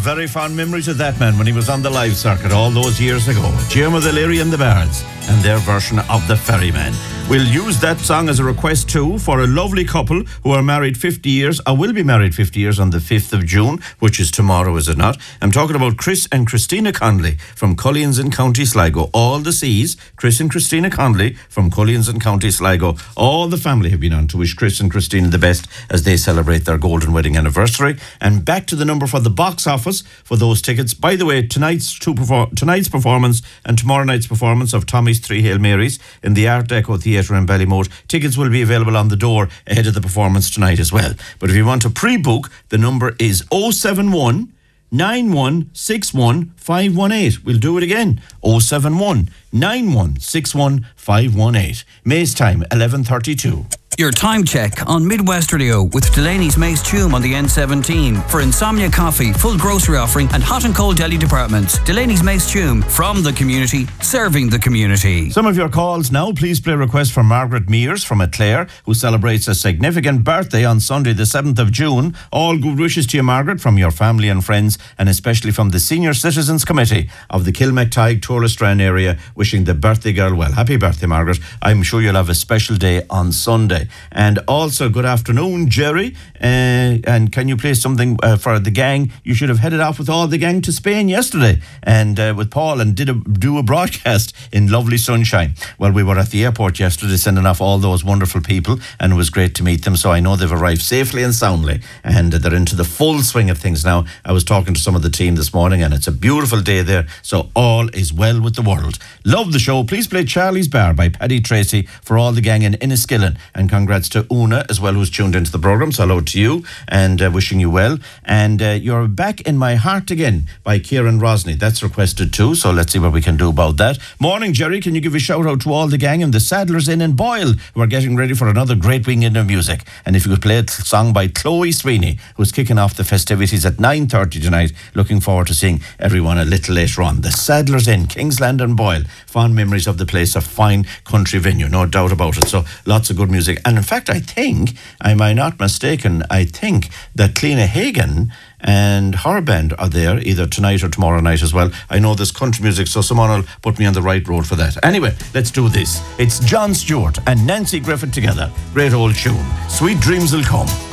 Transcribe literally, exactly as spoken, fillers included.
very fond memories of that man when he was on the live circuit all those years ago. Jim of the Leary and the Bards and their version of The Ferryman. We'll use that song as a request too for a lovely couple who are married fifty years, or will be married fifty years on the fifth of June, which is tomorrow, is it not? I'm talking about Chris and Christina Conley from Culleans in County Sligo. All the C's, Chris and Christina Conley from Culleans in County Sligo. All the family have been on to wish Chris and Christina the best as they celebrate their golden wedding anniversary. And back to the number for the box office for those tickets. By the way, tonight's two perfor- tonight's performance and tomorrow night's performance of Tommy's Three Hail Marys in the Art Deco Theatre in Ballymote. Tickets will be available on the door ahead of the performance tonight as well. But if you want to pre-book, the number is oh seven one, nine one six one, five one eight. We'll do it again. oh seven one, nine one six one, five one eight. May's time, eleven thirty-two. Your time check on Midwest Radio with Delaney's Mace Tume on the N seventeen. For Insomnia Coffee, full grocery offering and hot and cold deli departments. Delaney's Mace Tume, from the community, serving the community. Some of your calls now. Please play a request for Margaret Mears from Clare, who celebrates a significant birthday on Sunday the seventh of June. All good wishes to you, Margaret, from your family and friends, and especially from the Senior Citizens Committee of the Kilmactide Touristran area, wishing the birthday girl well. Happy birthday, Margaret. I'm sure you'll have a special day on Sunday. And also, good afternoon, Jerry. Uh, and can you play something uh, for the gang? You should have headed off with all the gang to Spain yesterday, and uh, with Paul, and did a, do a broadcast in lovely sunshine. Well, we were at the airport yesterday sending off all those wonderful people, and it was great to meet them. So I know they've arrived safely and soundly, and they're into the full swing of things now. I was talking to some of the team this morning, and it's a beautiful day there. So all is well with the world. Love the show. Please play Charlie's Bar by Paddy Tracy for all the gang in Enniskillen, and congrats to Una as well, who's tuned into the programme. So hello to you, and uh, wishing you well. And uh, You're Back in My Heart Again by Kieran Rosny. That's requested too, so let's see what we can do about that. Morning, Jerry. Can you give a shout out to all the gang in the Sadler's Inn in Boyle, who are getting ready for another great weekend of music? And if you could play a song by Chloe Sweeney, who's kicking off the festivities at nine thirty tonight. Looking forward to seeing everyone a little later on. The Sadler's Inn, Kingsland and Boyle. Fond memories of the place, a fine country venue, no doubt about it. So lots of good music. And in fact, I think, am I not mistaken, I think that Cliona Hagan and her band are there either tonight or tomorrow night as well. I know there's country music, so someone will put me on the right road for that. Anyway, let's do this. It's John Stewart and Nancy Griffith together. Great old tune. Sweet Dreams Will Come.